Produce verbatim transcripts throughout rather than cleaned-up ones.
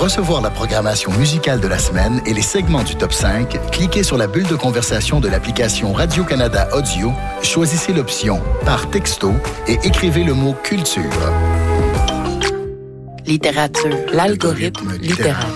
recevoir la programmation musicale de la semaine et les segments du Top cinq, cliquez sur la bulle de conversation de l'application Radio-Canada Audio, choisissez l'option « Par texto » et écrivez le mot « Culture ». Littérature, l'algorithme littéraire.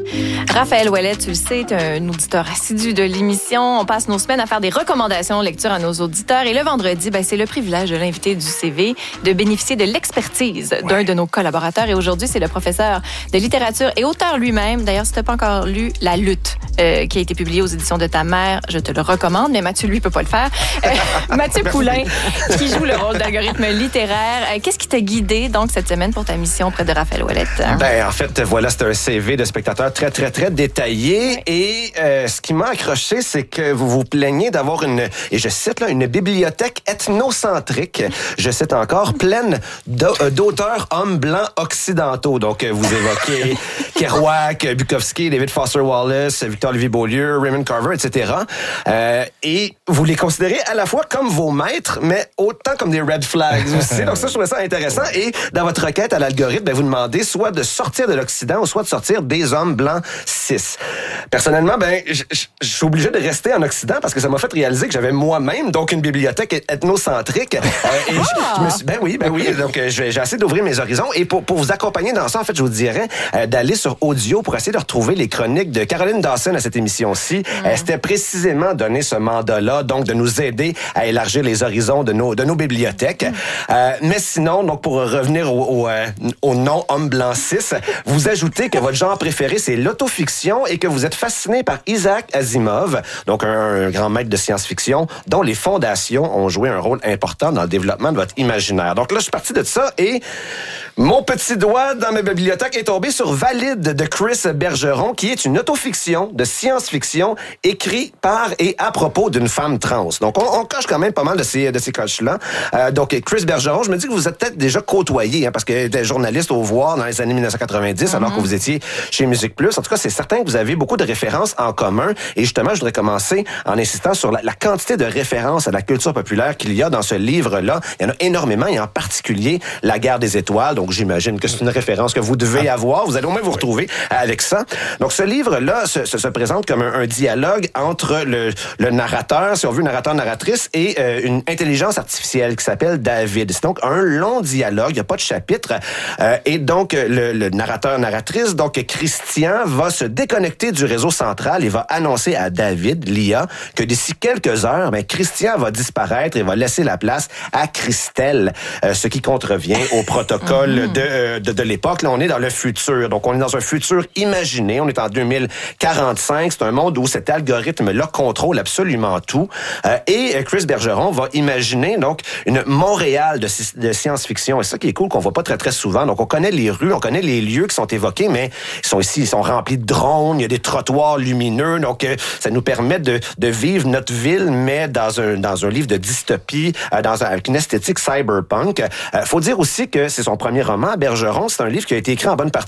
Raphaël Ouellet, tu le sais, est un auditeur assidu de l'émission. On passe nos semaines à faire des recommandations de lecture à nos auditeurs. Et le vendredi, ben, c'est le privilège de l'invité du C V de bénéficier de l'expertise ouais. d'un de nos collaborateurs. Et aujourd'hui, c'est le professeur de littérature et auteur lui-même. D'ailleurs, si tu n'as pas encore lu La Lutte, euh, qui a été publiée aux éditions de ta mère, je te le recommande, mais Mathieu, lui, ne peut pas le faire. Euh, Mathieu Poulain, qui joue le rôle d'algorithme littéraire. Euh, qu'est-ce qui t'a guidé, donc, cette semaine pour ta mission auprès de Raphaël Ouellet? Ben, en fait, voilà, c'est un C V de spectateur très, très, très détaillé. Ouais. Et euh, ce qui m'a accroché, c'est que vous vous plaignez d'avoir une, et je cite là, une bibliothèque ethnocentrique, je cite encore, pleine d'auteurs hommes blancs occidentaux. Donc, vous évoquez Kerouac, Bukowski, David Foster Wallace, Victor-Olivier Beaulieu, Raymond Carver, et cetera. Euh, et vous les considérez à la fois comme vos maîtres, mais autant comme des red flags aussi. Donc ça, je trouvais ça intéressant. Et dans votre requête à l'algorithme, ben, vous demandez soit de sortir de l'Occident ou soit de sortir des hommes blancs cis. Personnellement, ben, je suis obligé de rester en Occident parce que ça m'a fait réaliser que j'avais moi-même donc une bibliothèque ethnocentrique. Euh, et je, je me suis, ben oui, ben oui. Donc j'ai essayé d'ouvrir mes horizons et pour pour vous accompagner dans ça, en fait, je vous dirais euh, d'aller sur Audio pour essayer de retrouver les chroniques de Caroline Dawson à cette émission-ci. Mm. Euh, C'était précisément donné ce mandat-là, donc de nous aider à élargir les horizons de nos de nos bibliothèques. Mm. Euh, mais sinon, donc pour revenir au, au, euh, au nom homme blanc cis, vous ajoutez que votre genre préféré c'est l'autofiction et que vous êtes fasciné par Isaac Asimov, donc un, un grand maître de science-fiction, dont les fondations ont joué un rôle important dans le développement de votre imaginaire. Donc là, je suis parti de ça et mon petit doigt dans ma bibliothèque est tombé sur Valide de Chris Bergeron, qui est une autofiction de science-fiction écrite par et à propos d'une femme trans. Donc, on, on coche quand même pas mal de ces, de ces coches-là. Euh, donc, Chris Bergeron, je me dis que vous êtes peut-être déjà côtoyé, hein, parce que était journaliste au Voir dans les années dix-neuf cent quatre-vingt-dix, mm-hmm. alors que vous étiez chez Musique Plus. En tout cas, c'est certain que vous avez beaucoup de références en commun. Et justement, je voudrais commencer en insistant sur la, la quantité de références à la culture populaire qu'il y a dans ce livre-là. Il y en a énormément, et en particulier La Guerre des étoiles. Donc, j'imagine que c'est une référence que vous devez avoir. Vous allez au moins vous retrouver avec ça. Donc, ce livre-là se, se, se présente comme un, un dialogue entre le, le narrateur, si on veut, narrateur-narratrice, et euh, une intelligence artificielle qui s'appelle David. C'est donc un long dialogue. Il n'y a pas de chapitre. Euh, et donc, le, le narrateur-narratrice, donc Christian, va se déconnecter du réseau central et va annoncer à David, l'I A, que d'ici quelques heures, ben, Christian va disparaître et va laisser la place à Christelle, euh, ce qui contrevient au protocole mm-hmm. de, euh, de, de l'époque. Là, on est dans le futur. Donc, on est dans un futur imaginé. On est en deux mille quarante-cinq. C'est un monde où cet algorithme-là contrôle absolument tout. Euh, et Chris Bergeron va imaginer, donc, une Montréal de, de science-fiction. Et ça qui est cool, qu'on voit pas très, très souvent. Donc, on connaît les rues, on connaît les lieux qui sont évoqués, mais ils sont ici, ils sont remplis de drones, il y a des trottoirs lumineux. Donc, euh, ça nous permet de, de vivre notre ville, mais dans un, dans un livre de dystopie, euh, dans un, avec une esthétique cyberpunk. Euh, faut dire aussi que c'est son premier roman, Bergeron. C'est un livre qui a été écrit en bonne partie